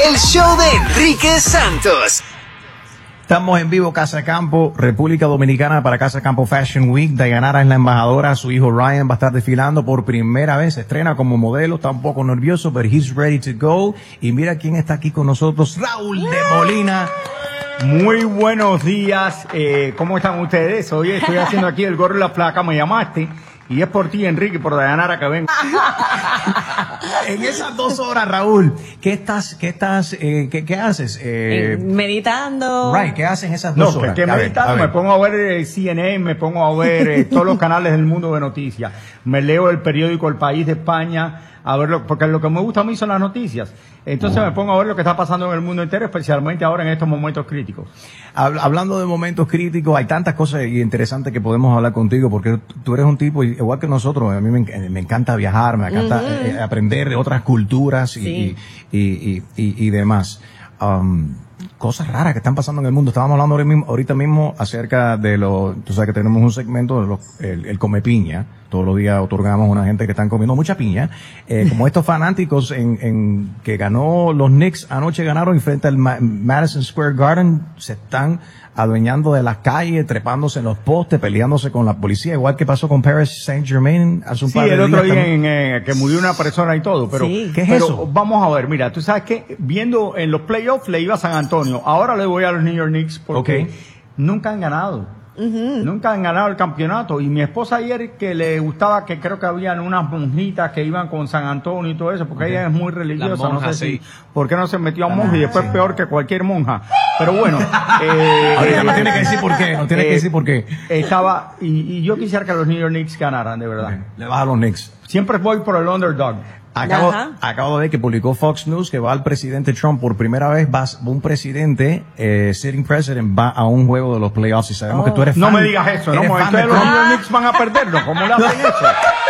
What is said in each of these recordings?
el show de Enrique Santos. Estamos en vivo, Casa Campo, República Dominicana, para Casa Campo Fashion Week. Dayanara es la embajadora, su hijo Ryan va a estar desfilando por primera vez, se estrena como modelo, está un poco nervioso, pero he's ready to go. Y mira quién está aquí con nosotros, Raúl de Molina. Muy buenos días, ¿cómo están ustedes? Hoy estoy haciendo aquí el gorro y la flaca, me llamaste. Y es por ti, Enrique, por Dayanara que vengo. En esas 2 horas, Raúl, ¿qué haces? Meditando. Right, ¿qué haces en esas 2 horas? Que meditando, me pongo a ver CNN, me pongo a ver todos los canales del mundo de noticias. Me leo el periódico El País de España, a verlo, porque lo que me gusta a mí son las noticias. Entonces me pongo a ver lo que está pasando en el mundo entero, especialmente ahora en estos momentos críticos. Hablando de momentos críticos, hay tantas cosas interesantes que podemos hablar contigo, porque tú eres un tipo, igual que nosotros, a mí me encanta viajar, me encanta aprender de otras culturas y demás. Cosas raras que están pasando en el mundo. Estábamos hablando ahorita mismo acerca de tú sabes que tenemos un segmento de el come piña. Todos los días otorgamos a una gente que están comiendo mucha piña. Como estos fanáticos que ganó los Knicks anoche, ganaron frente al Madison Square Garden, se están adueñando de las calles, trepándose en los postes, peleándose con la policía, igual que pasó con Paris Saint-Germain hace un par de días. Sí, el otro día que murió una persona y todo, pero, sí. ¿Qué es eso? Vamos a ver, mira, tú sabes que viendo en los playoffs le iba a San Antonio, ahora le voy a los New York Knicks porque nunca han ganado. Nunca han ganado el campeonato. Y mi esposa ayer, que le gustaba, que creo que habían unas monjitas que iban con San Antonio y todo eso, porque ella es muy religiosa, monjas, no sé si por qué no se metió a monja y después peor que cualquier monja. Pero bueno, ahorita no tiene que decir por qué, no tiene que decir por qué. Estaba, y yo quisiera que los New York Knicks ganaran, de verdad. Le vas a los Knicks. Siempre voy por el underdog. Acabo de ver que publicó Fox News que va el presidente Trump por primera vez, un presidente, sitting president, va a un juego de los playoffs y sabemos que tú eres fan. No me digas eso, no, entonces los New York Knicks van a perderlo, ¿cómo le hacen eso?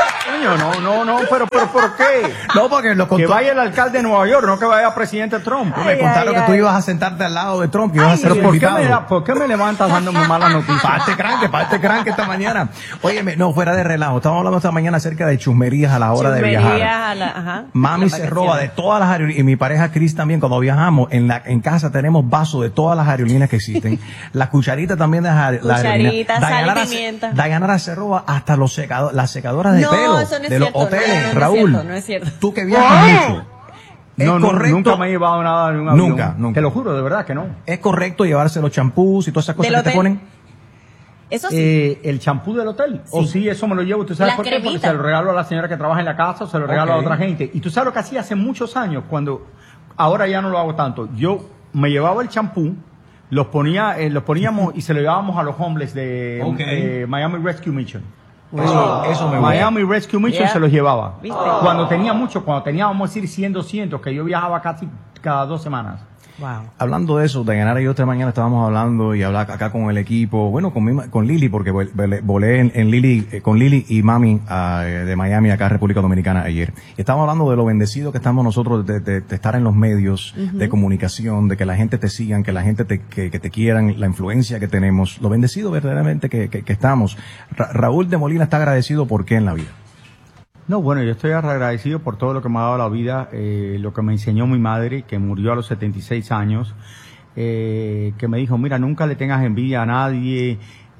No, pero ¿por qué? No, porque que vaya el alcalde de Nueva York, no que vaya el presidente Trump. Me contaron que tú ibas a sentarte al lado de Trump y ibas a ser invitado. ¿Por qué me levantas dándome malas noticias? Parte cranque esta mañana. Óyeme, no, fuera de relajo. Estábamos hablando esta mañana acerca de chusmerías a la hora de viajar. Mami se roba de todas las aerolíneas, y mi pareja Chris también, cuando viajamos, en casa tenemos vasos de todas las aerolíneas que existen. La cucharita también de las aerolíneas. Sal y pimienta. Dayanara se roba hasta las secadoras de pelo eso no es de los cierto, hoteles. no, Raúl, no es cierto. tú que viajas mucho. Nunca me he llevado nada de un avión. Nunca. Te lo juro, de verdad que no. ¿Es correcto llevarse los champús y todas esas cosas que te ponen? Eso sí. ¿El champú del hotel? Sí. O sí, eso me lo llevo. ¿Tú sabes la por qué? cremita. Porque se lo regalo a la señora que trabaja en la casa o se lo regalo a otra gente. Y tú sabes lo que hacía hace muchos años, ahora ya no lo hago tanto. Yo me llevaba el champú, los poníamos y se lo llevábamos a los homeless de Miami Rescue Mission. Eso me Miami Rescue Mission se los llevaba. ¿Viste? Cuando teníamos, vamos a decir, 100, 200, que yo viajaba casi cada 2 semanas. Wow. Hablando de eso, Dayanara y yo esta mañana estábamos hablando y hablaba acá con el equipo, bueno, con Lili, porque volé con Lili y Mami de Miami acá a República Dominicana ayer. Y estábamos hablando de lo bendecido que estamos nosotros de estar en los medios de comunicación, de que la gente te sigan, que la gente que te quieran, la influencia que tenemos, lo bendecido verdaderamente que estamos. Raúl de Molina está agradecido por qué en la vida. No, bueno, yo estoy agradecido por todo lo que me ha dado la vida, lo que me enseñó mi madre, que murió a los 76 años, que me dijo, mira, nunca le tengas envidia a nadie,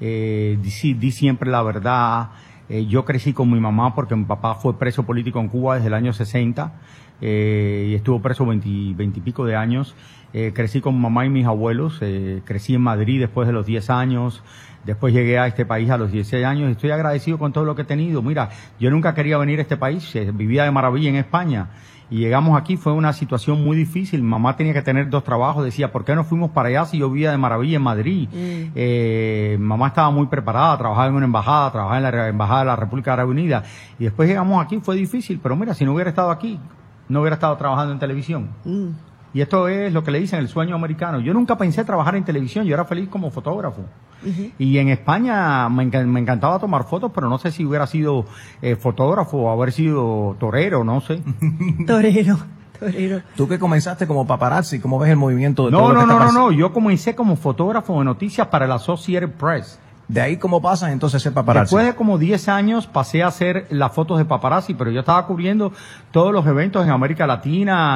di siempre la verdad. Yo crecí con mi mamá porque mi papá fue preso político en Cuba desde el año 60 y estuvo preso 20 y pico de años. Crecí con mi mamá y mis abuelos, crecí en Madrid después de los 10 años. Después llegué a este país a los 16 años y estoy agradecido con todo lo que he tenido. Mira, yo nunca quería venir a este país, vivía de maravilla en España y llegamos aquí, fue una situación muy difícil. Mamá tenía que tener 2 trabajos, decía, ¿por qué no fuimos para allá si yo vivía de maravilla en Madrid? Mamá estaba muy preparada, trabajaba en una embajada, trabajaba en la embajada de la República Árabe Unida y después llegamos aquí, fue difícil, pero mira, si no hubiera estado aquí, no hubiera estado trabajando en televisión. Y esto es lo que le dicen el sueño americano. Yo nunca pensé trabajar en televisión, yo era feliz como fotógrafo. Y en España me encantaba tomar fotos, pero no sé si hubiera sido fotógrafo o haber sido torero, no sé. Torero. Tú que comenzaste como paparazzi, ¿cómo ves el movimiento de todo lo que está pasando? No, yo comencé como fotógrafo de noticias para la Associated Press. De ahí, ¿cómo pasas entonces a ser paparazzi? Después de como 10 años pasé a hacer las fotos de paparazzi, pero yo estaba cubriendo todos los eventos en América Latina,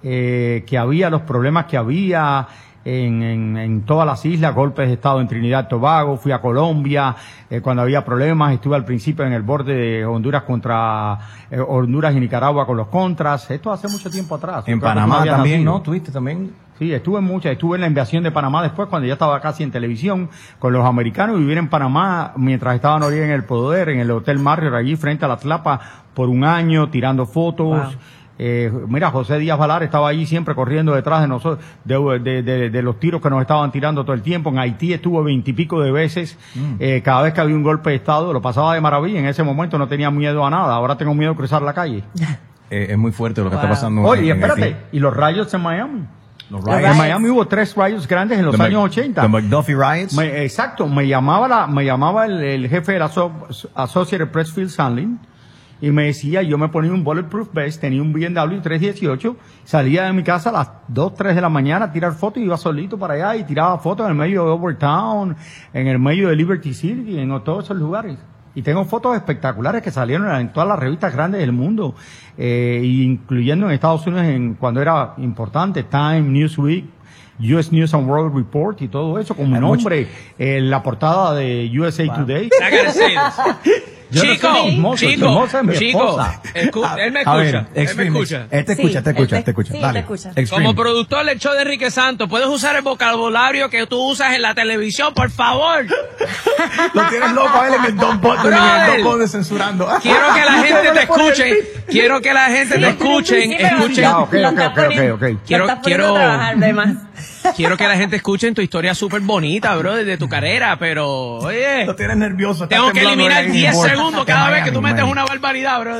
que había, los problemas que había en todas las islas, golpes de Estado en Trinidad y Tobago, fui a Colombia, cuando había problemas, estuve al principio en el borde de Honduras contra Honduras y Nicaragua con los contras, esto hace mucho tiempo atrás. En Panamá también, ¿no? ¿Tuviste también? Sí, estuve en la invasión de Panamá después, cuando ya estaba casi en televisión con los americanos, vivir en Panamá mientras estaba Noriega en el poder, en el Hotel Marriott, allí frente a la Tlapa, por un año, tirando fotos. Wow. Mira, José Díaz Valar estaba allí siempre corriendo detrás de nosotros, de los tiros que nos estaban tirando todo el tiempo. En Haití estuvo 20 y pico de veces. Cada vez que había un golpe de Estado, lo pasaba de maravilla. En ese momento no tenía miedo a nada. Ahora tengo miedo de cruzar la calle. Es muy fuerte lo que está pasando. Oye, en espérate. Haití. ¿Y los rayos en Miami? Los En riots. Miami hubo 3 rayos grandes en los años 80. The McDuffie Riots. Exacto, me llamaba el jefe de la Associated Press, Phil Sandlin, y me decía, yo me ponía un bulletproof vest, tenía un BMW 318, salía de mi casa a las 2, 3 de la mañana a tirar fotos, iba solito para allá y tiraba fotos en el medio de Overtown, en el medio de Liberty City, en todos esos lugares. Y tengo fotos espectaculares que salieron en todas las revistas grandes del mundo, incluyendo en Estados Unidos cuando era importante, Time, Newsweek, US News and World Report y todo eso, con mi nombre, la portada de USA Today. I gotta say this. Yo no Chico, soy chismoso, chico, chismosa es mi chico, esposa. él me A ver, escucha, él me exprime. escucha. Te escucha, te escucha, te escucha. Sí, Dale. te escucha. Exprime. Como productor del show de Enrique Santos, ¿puedes usar el vocabulario que tú usas en la televisión, por favor? Lo tienes loco a él en el Don Button, Brother. en el Don Button censurando. Quiero que la gente te escuche, quiero que la gente te escuchen, escuchen. Ya, ok. Lo estás poniendo Quiero- a trabajar de más. Quiero que la gente escuche tu historia súper bonita, bro, desde tu carrera, pero, oye, Lo tienes nervioso. está tengo que temblando eliminar ahí en 10 Board. segundos cada En vez que tú Miami, metes Miami. una barbaridad, bro.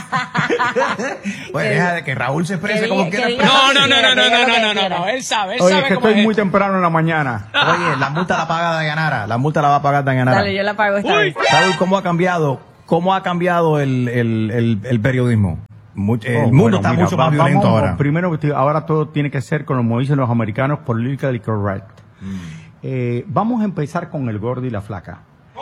Pues deja de que Raúl se exprese Que como diga- quiera. que diga- No, él sabe Oye, es que cómo estoy es. muy temprano en la mañana. Oye, la multa la paga Dayanara. La multa la va a pagar Dayanara. Dale, yo la pago esta Uy. vez. Raúl, ¿cómo ha cambiado el periodismo? El mundo está mucho más violento ahora. Primero, ahora todo tiene que ser, como dicen los americanos, politically correct. Vamos a empezar con el gordo y la flaca.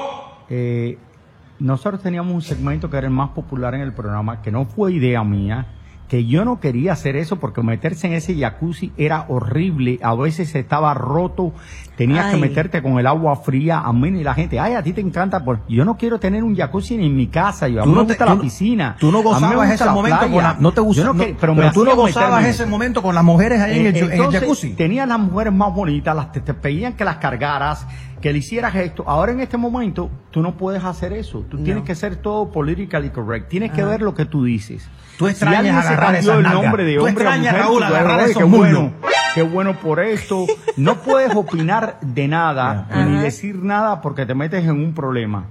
Nosotros teníamos un segmento que era el más popular en el programa, que no fue idea mía, que yo no quería hacer eso porque meterse en ese jacuzzi era horrible, a veces estaba roto, tenías que Ay. meterte con el agua fría, a mí y la gente, ay, a ti te encanta, yo no quiero tener un jacuzzi ni en mi casa, yo, a mí me gusta la piscina. Tú no a mí me gozabas gusta ese la momento playa. con la, no te Yo gustaba, no que- pero me tú no hacían gozabas meterme. ese momento con las mujeres ahí en el Entonces, jacuzzi. tenían las mujeres más bonitas, te pedían que las cargaras, que le hicieras esto. Ahora en este momento, tú no puedes hacer eso. Tú tienes que ser todo politically correct. Tienes que ver lo que tú dices. Tú Si extrañas alguien se agarrar cambió esas el nalgas. nombre de Tú hombre a extrañas, mujer, Raúl, tú dices, agarrar "Oye, esos qué bueno, muslos". qué bueno por esto. No puedes opinar de nada, ni decir nada porque te metes en un problema.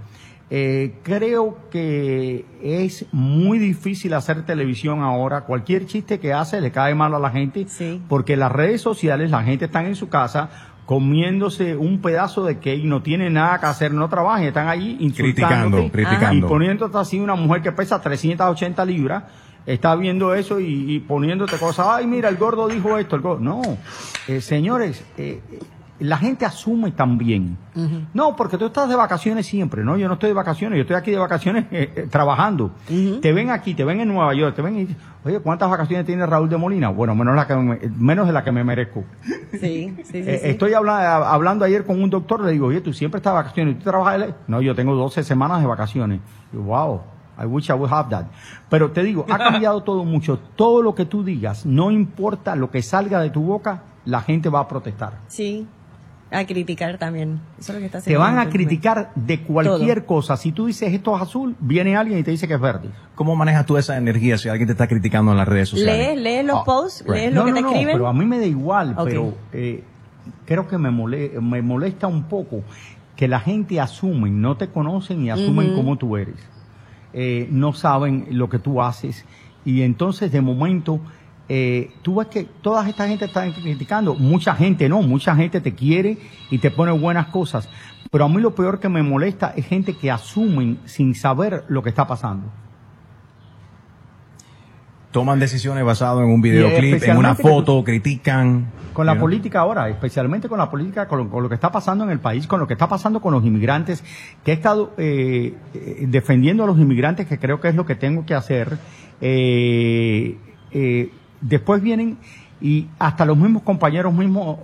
Creo que es muy difícil hacer televisión ahora. Cualquier chiste que hace le cae mal a la gente, Sí. porque las redes sociales, la gente está en su casa comiéndose un pedazo de cake, no tiene nada que hacer, no trabajan, están allí insultándote Criticando. y poniéndote así una mujer que pesa 380 libras, está viendo eso y poniéndote cosas, ay, mira, el gordo dijo esto, el gordo. No, señores, la gente asume también. No, porque tú estás de vacaciones siempre. No, yo no estoy de vacaciones, yo estoy aquí de vacaciones trabajando. Te ven aquí, te ven en Nueva York, te ven y oye, ¿cuántas vacaciones tiene Raúl de Molina? Bueno, menos de la que me merezco. Sí. Estoy hablando ayer con un doctor, le digo, oye, tú siempre estás de vacaciones, ¿tú trabajas? No, yo tengo 12 semanas de vacaciones. Y, wow, I wish I would have that. Pero te digo, ha cambiado todo mucho. Todo lo que tú digas, no importa lo que salga de tu boca, la gente va a protestar. Sí. A criticar también. Eso es lo que está Te haciendo. van a mucho. criticar de cualquier cosa. Si tú dices esto es azul, viene alguien y te dice que es verde. ¿Cómo manejas tú esa energía si alguien te está criticando en las redes sociales? Lees los posts, right. lees lo que te escriben. pero a mí me da igual, Ok. pero creo que me molesta un poco que la gente asumen, no te conocen y asumen cómo tú eres. No saben lo que tú haces y entonces de momento tú ves que toda esta gente está criticando, mucha gente no, mucha gente te quiere y te pone buenas cosas, pero a mí lo peor que me molesta es gente que asumen sin saber lo que está pasando. Toman decisiones basadas en un videoclip, en una especialmente que foto, critican. Con la You know? política ahora, especialmente con la política, con lo que está pasando en el país, con lo que está pasando con los inmigrantes, que he estado defendiendo a los inmigrantes, que creo que es lo que tengo que hacer. después vienen y hasta los mismos compañeros míos,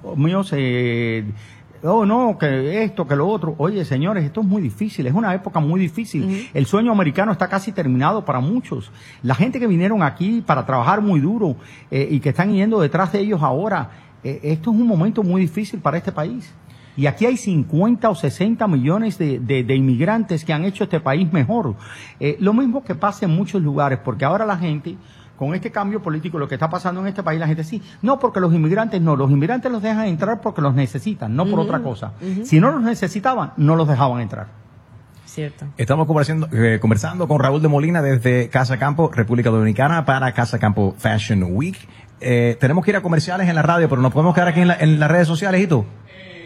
oh no, que esto, que lo otro. Oye, señores, esto es muy difícil, es una época muy difícil. El sueño americano está casi terminado para muchos. La gente que vinieron aquí para trabajar muy duro y que están yendo detrás de ellos ahora, esto es un momento muy difícil para este país. Y aquí hay 50 o 60 millones de inmigrantes que han hecho este país mejor. Lo mismo que pasa en muchos lugares, porque ahora la gente, con este cambio político, lo que está pasando en este país, la gente sí, no porque los inmigrantes los dejan entrar porque los necesitan, no por otra cosa. Si no los necesitaban, no los dejaban entrar. Cierto. Estamos conversando con Raúl de Molina desde Casa Campo, República Dominicana, para Casa Campo Fashion Week. Tenemos que ir a comerciales en la radio, pero nos podemos quedar aquí en las redes sociales, ¿y tú?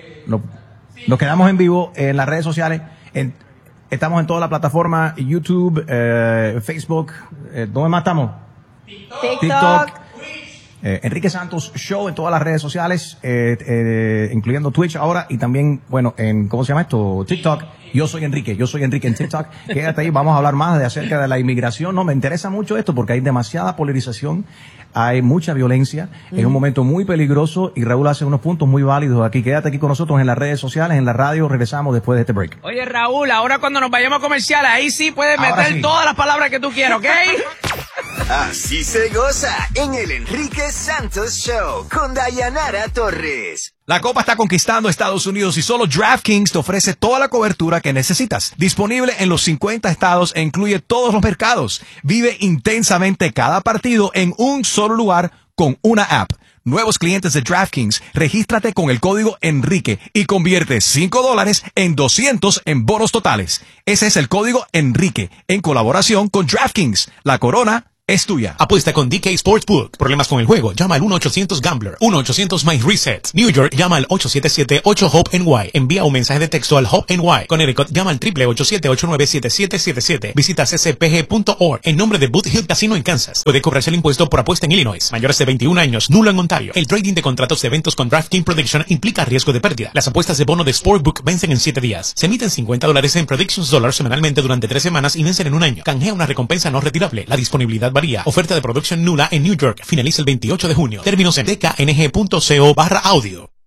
Nos quedamos en vivo en las redes sociales. Estamos en toda la plataforma, YouTube, Facebook. ¿Dónde más estamos? TikTok. Enrique Santos Show en todas las redes sociales, incluyendo Twitch ahora y también, bueno, en, ¿cómo se llama esto? TikTok. Yo soy Enrique en TikTok. Quédate ahí, vamos a hablar más acerca de la inmigración. No, me interesa mucho esto porque hay demasiada polarización, hay mucha violencia, es un momento muy peligroso y Raúl hace unos puntos muy válidos aquí. Quédate aquí con nosotros en las redes sociales, en la radio, regresamos después de este break. Oye, Raúl, ahora cuando nos vayamos a comerciales, ahí sí puedes meter todas las palabras que tú quieras, ¿ok? Así se goza en el Enrique Santos Show con Dayanara Torres. La Copa está conquistando Estados Unidos y solo DraftKings te ofrece toda la cobertura que necesitas. Disponible en los 50 estados e incluye todos los mercados. Vive intensamente cada partido en un solo lugar con una app. Nuevos clientes de DraftKings, regístrate con el código Enrique y convierte $5 en 200 en bonos totales. Ese es el código Enrique en colaboración con DraftKings. La corona es tuya. Apuesta con DK Sportsbook. ¿Problemas con el juego? Llama al 1-800-GAMBLER. 1-800-MY-RESET. New York, llama al 877-8-HOPE-NY. Envía un mensaje de texto al HOPE-NY. Connecticut, llama al 888-889-7777. Visita ccpg.org en nombre de Boot Hill Casino en Kansas. Puede cobrarse el impuesto por apuesta en Illinois. Mayores de 21 años, nulo en Ontario. El trading de contratos de eventos con DraftKings Prediction implica riesgo de pérdida. Las apuestas de bono de Sportbook vencen en 7 días. Se emiten $50 en Predictions Dollars semanalmente durante 3 semanas y vencen en un año. Canjea una recompensa no retirable. La disponibilidad varía. Oferta de producción nula en New York. Finaliza el 28 de junio. Términos en dkng.co/audio.